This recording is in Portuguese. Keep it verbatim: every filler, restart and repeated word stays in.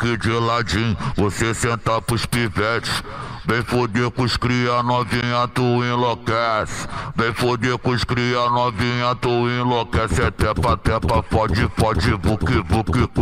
aqui de ladinho, você senta pros pivetes. Vem foder com os cria novinha, tu enlouquece. Vem foder com os cria novinha, tu enlouquece. É tepa, tepa, pode, pode, buque, buque.